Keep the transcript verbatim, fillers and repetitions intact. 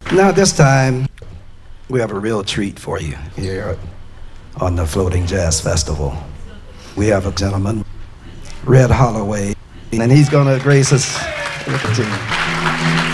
Now this time, we have a real treat for you here on the Floating Jazz Festival. We have a gentleman, Red Holloway, and he's gonna grace us with the tune.